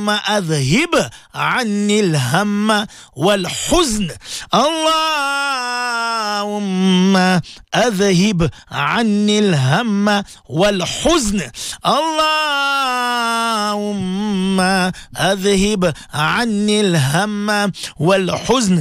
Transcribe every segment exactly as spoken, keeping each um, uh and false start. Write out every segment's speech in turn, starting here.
أذهب عني الهم والحزن اللهم أذهب عني الهم والحزن اللهم أذهب عني الهم والحزن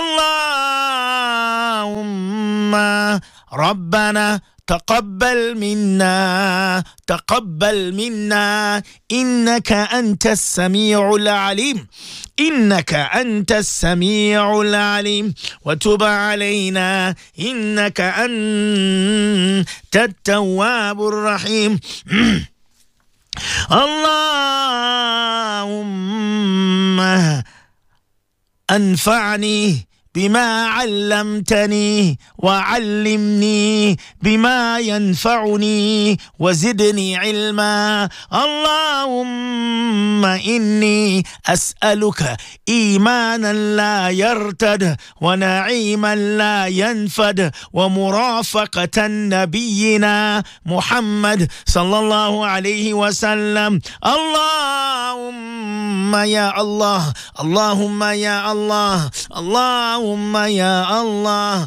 اللهم ربنا تقبل منا تقبل منا إنك أنت السميع العليم إنك أنت السميع العليم وتب علينا إنك أنت التواب الرحيم اللهم أنفعني بما علمتني وعلمني بما ينفعني وزدني علما اللهم إني أسألك إيمانا لا يرتد ونعيما لا ينفد ومرافقة نبينا محمد صلى الله عليه وسلم اللهم يا الله اللهم يا الله الله اللهم يا الله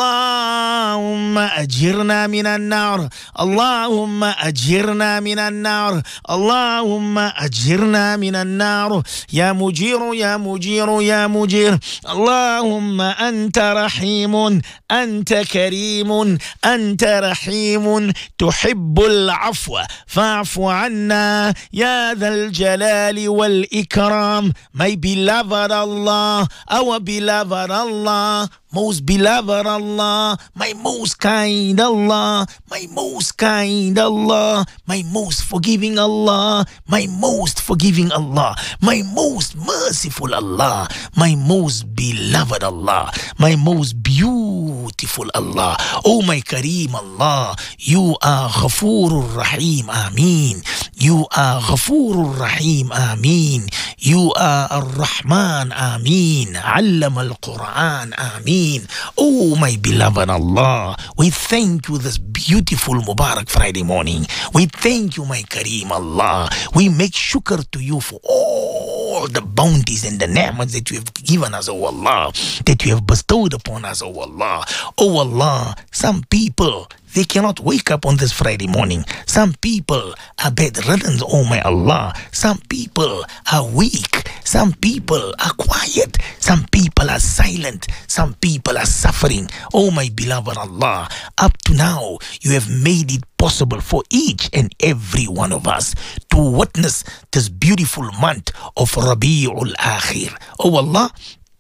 اللهم أجرنا من النار اللهم أجرنا من النار اللهم أجرنا من النار يا مجير يا مجير يا مجير اللهم أنت رحيم أنت كريم أنت رحيم تحب العفو فاعف عنا يا ذا الجلال والإكرام. My beloved Allah, our beloved Allah, most beloved Allah, my most kind Allah, my most kind Allah, my most forgiving Allah, my most forgiving Allah, my most merciful Allah, my most beloved Allah, my most beautiful Allah. Oh my Kareem Allah, you are Ghafurur Rahim, Ameen. You are Ghafurur Rahim, Ameen. You are Ar-Rahman, Ameen. Allama al-Quran, Ameen. Oh my beloved Allah, we thank you this beautiful Mubarak Friday morning. We thank you, my Kareem Allah. We make shukr to you for all the bounties and the ni'mats that you have given us, oh Allah, that you have bestowed upon us, oh Allah. Oh Allah, some people, they cannot wake up on this Friday morning. Some people are bedridden, oh my Allah. Some people are weak. Some people are quiet. Some people are silent. Some people are suffering. Oh my beloved Allah, up to now, you have made it possible for each and every one of us to witness this beautiful month of Rabi'ul Akhir. Oh Allah,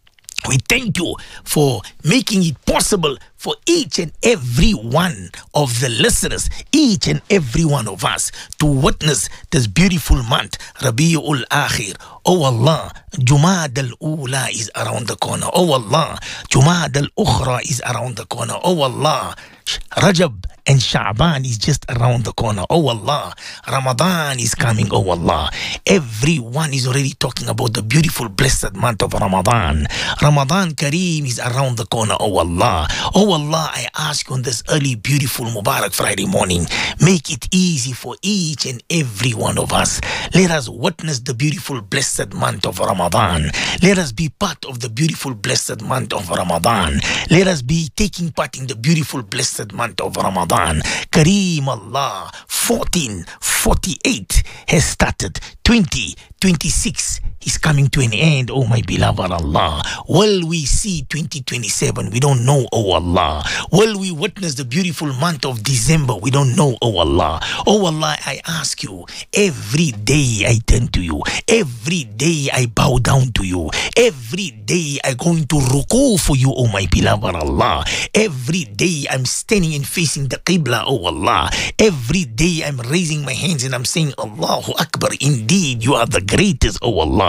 we thank you for making it possible for each and every one of the listeners, each and every one of us to witness this beautiful month, Rabi'ul Akhir. Oh Allah, Jumad al-Ula is around the corner. Oh Allah, Jumad al-Ukhra is around the corner. Oh Allah, Rajab and Sha'ban is just around the corner. Oh Allah, Ramadan is coming. Oh Allah, everyone is already talking about the beautiful blessed month of Ramadan. Ramadan Kareem is around the corner. Oh Allah, oh Allah, I ask you on this early beautiful Mubarak Friday morning, make it easy for each and every one of us. Let us witness the beautiful blessed month of Ramadan. Let us be part of the beautiful blessed month of Ramadan. Let us be taking part in the beautiful blessed month of Ramadan. Kareem Allah, fourteen forty-eight has started. Twenty twenty-six is coming to an end. Oh my beloved Allah, will we see twenty twenty-seven? We don't know, oh Allah. Will we witness the beautiful month of December? We don't know, oh Allah. Oh Allah, I ask you, every day I turn to you, every day I bow down to you, every day I go into ruku for you, oh my beloved Allah. Every day I'm standing and facing the Qibla, oh Allah. Every day I'm raising my hands and I'm saying Allahu Akbar. Indeed, you are the greatest, oh Allah.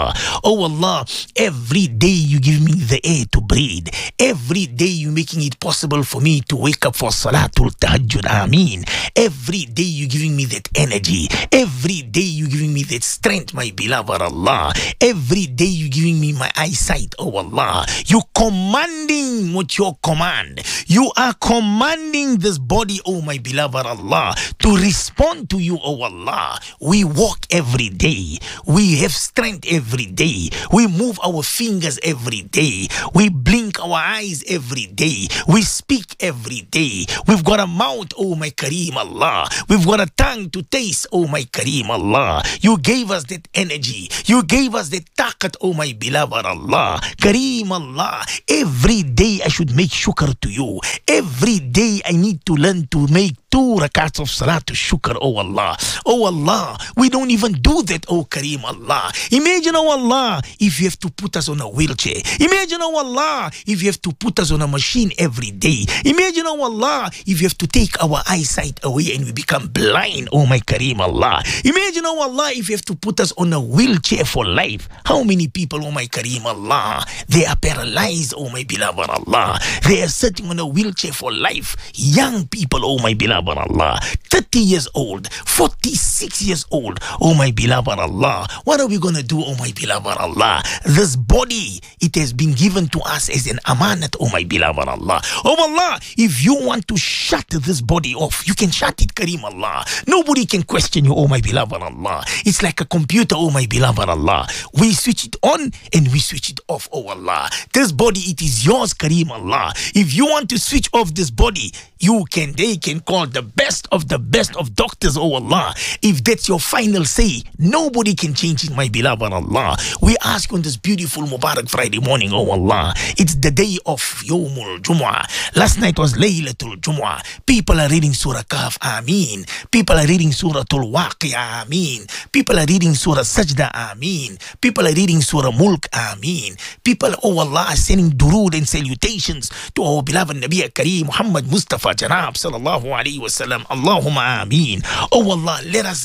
Allah. Oh Allah, every day you give me the air to breathe. Every day you making it possible for me to wake up for Salatul Tahajjud. Ameen. Every day you giving me that energy. Every day you giving me that strength, my beloved Allah. Every day you giving me my eyesight, oh Allah. You commanding what your command. You are commanding this body, oh my beloved Allah, to respond to you, oh Allah. We walk every day. We have strength every day. We move our fingers every day. We blink our eyes every day. We speak every day. We've got a mouth, oh my Kareem Allah. We've got a tongue to taste, oh my Kareem Allah. You gave us that energy. You gave us that taqat, oh my beloved Allah. Kareem Allah. Every day I should make shukr to you. Every day I need to learn to make two rakats of Salatul Shukr, oh Allah. Oh Allah, we don't even do that, oh Kareem Allah. Imagine, oh Allah, if you have to put us on a wheelchair. Imagine, oh Allah, if you have to put us on a machine every day. Imagine, oh Allah, if you have to take our eyesight away and we become blind, oh my Kareem Allah. Imagine, oh Allah, if you have to put us on a wheelchair for life. How many people, oh my Kareem Allah, they are paralyzed, oh my beloved Allah. They are sitting on a wheelchair for life. Young people, oh my beloved Allah, thirty years old, forty-six years old, oh my beloved Allah. What are we going to do, oh my beloved Allah? This body, it has been given to us as an amanat, oh my beloved Allah. Oh Allah, if you want to shut this body off, you can shut it, Kareem Allah. Nobody can question you, oh my beloved Allah. It's like a computer, oh my beloved Allah. We switch it on and we switch it off, oh Allah. This body, it is yours, Kareem Allah. If you want to switch off this body, you can, they can call the best of the best of doctors, oh Allah. If that's your final say, nobody can change it, my beloved Allah. We ask you on this beautiful Mubarak Friday morning, oh Allah. It's the day of Yawmul Jumu'ah. Last night was Laylatul Jumu'ah. People are reading Surah Kahf, Ameen. People are reading Surah Al-Waqi'ah, Ameen. People are reading Surah Sajda, Ameen. People are reading Surah Mulk, Ameen. People, oh Allah, are sending durood and salutations to our beloved Nabi Kareem Muhammad Mustafa Janab sallallahu alayhi wa sallam. Allahumma ameen. Oh Allah, let us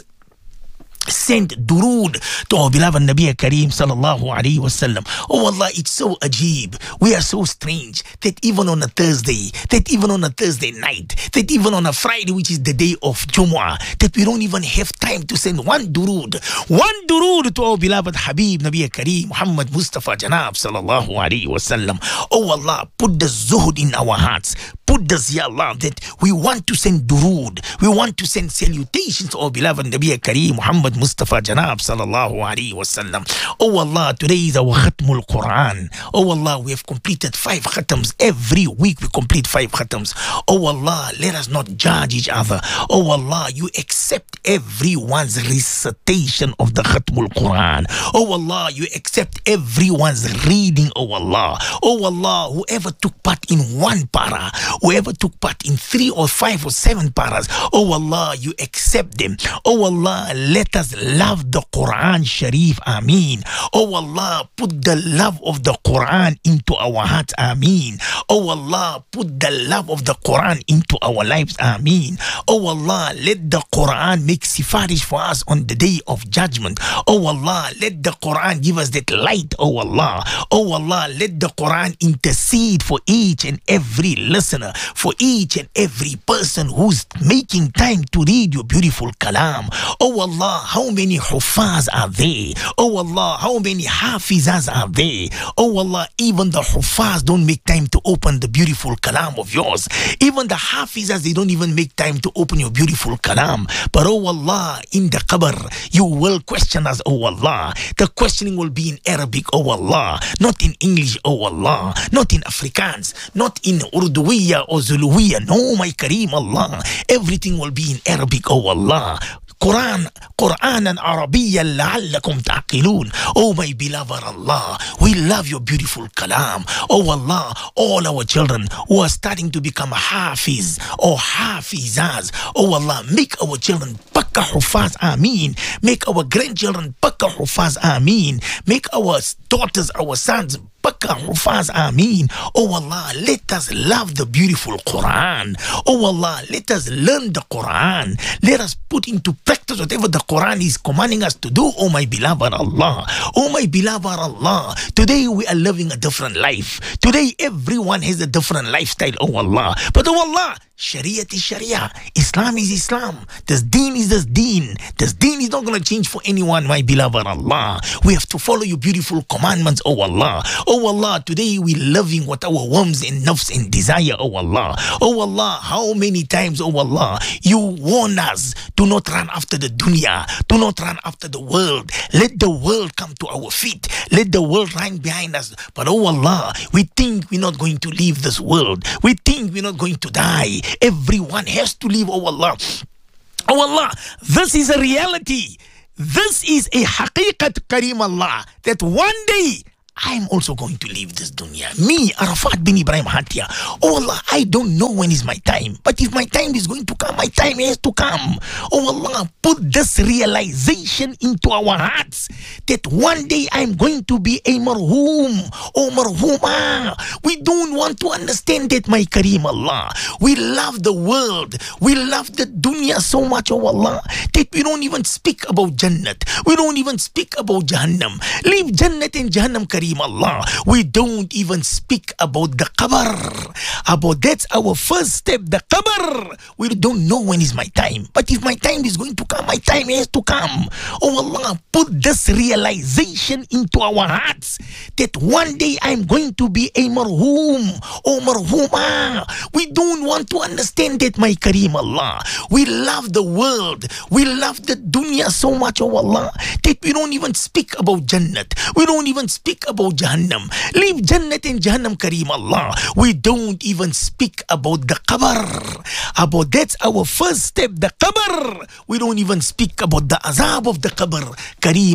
send durood to our beloved Nabi Kareem sallallahu alayhi wa sallam. Oh Allah, it's so ajib. We are so strange that even on a Thursday, that even on a Thursday night, that even on a Friday, which is the day of Jumu'ah, that we don't even have time to send one durood, one durood to our beloved Habib Nabi Kareem Muhammad Mustafa Janab sallallahu alayhi wa sallam. Oh Allah, put the zuhud in our hearts. Put this, Ya Allah, that we want to send durood. We want to send salutations to our beloved Nabi Kareem Muhammad Mustafa Janab sallallahu alayhi wa sallam. Oh Allah, today is our Khatmul Quran. Oh Allah, we have completed five khatams. Every week we complete five khatams. Oh Allah, let us not judge each other. Oh Allah, you accept everyone's recitation of the Khatmul Quran. Oh Allah, you accept everyone's reading, oh Allah. Oh Allah, whoever took part in one para, whoever took part in three or five or seven paras, oh Allah, you accept them. Oh Allah, let us love the Quran Sharif, Ameen. Oh Allah, put the love of the Quran into our hearts, Ameen. Oh Allah, put the love of the Quran into our lives, Ameen. Oh Allah, let the Quran make sifarish for us on the day of judgment. Oh Allah, let the Quran give us that light, oh Allah. Oh Allah, let the Quran intercede for each and every listener, for each and every person who's making time to read your beautiful kalam. Oh Allah, how many hufaz are there? Oh Allah, how many hafizas are there? Oh Allah, even the hufaz don't make time to open the beautiful kalam of yours. Even the hafizas, they don't even make time to open your beautiful kalam. But oh Allah, in the qabr, you will question us, oh Allah. The questioning will be in Arabic, oh Allah, not in English, oh Allah, not in Afrikaans, not in Urduwiya or Zuluwiya. No, my Kareem Allah, everything will be in Arabic, oh Allah. Quran, Quranan Arabiyyan la'allakum ta'qilun. Oh my beloved Allah, we love your beautiful kalam. Oh Allah, all our children who are starting to become hafiz or hafizas, oh Allah, make our children pakka hufaz, ameen. Make our grandchildren pakka hufaz, ameen. Make our daughters, our sons Bakka Hufaz Ameen. Oh Allah, let us love the beautiful Quran. Oh Allah, let us learn the Quran. Let us put into practice whatever the Quran is commanding us to do, oh my beloved Allah. Oh my beloved Allah. Today we are living a different life. Today everyone has a different lifestyle, oh Allah. But oh Allah, Sharia is Sharia. Islam is Islam. This deen is this deen. This deen is not going to change for anyone, my beloved Allah. We have to follow your beautiful commandments, oh Allah. Oh Allah, today we living what our whims and nafs and desire, oh Allah. Oh Allah, how many times, oh Allah, you warn us, do not run after the dunya. Do not run after the world. Let the world come to our feet. Let the world run behind us. But oh Allah, we think we're not going to leave this world. We think we're not going to die. Everyone has to leave, oh Allah. Oh Allah, this is a reality. This is a haqiqat, Kareem Allah, that one day I'm also going to leave this dunya. Me, Arafat bin Ibrahim Hatia. Oh Allah, I don't know when is my time. But if my time is going to come, my time has to come. Oh Allah, put this realization into our hearts that one day I'm going to be a marhum. Oh marhuma. We don't want to understand that, my Kareem Allah. We love the world. We love the dunya so much, oh Allah, that we don't even speak about Jannat. We don't even speak about Jahannam. Leave Jannat and Jahannam, Kareem Allah. We don't even speak about the qabr. About that's our first step, the qabr. We don't know when is my time. But if my time is going to come, my time has to come. Oh Allah, put this realization into our hearts that one day I'm going to be a marhum. Oh marhuma. We don't want to understand that, my Kareem Allah. We love the world. We love the dunya so much, oh Allah, that we don't even speak about Jannat. We don't even speak about about Jahannam. Leave Jannat and Jahannam, Kareem Allah. We don't even speak about the qabr. About that's our first step, the qabr. We don't even speak about the azab of the qabr, Kareem.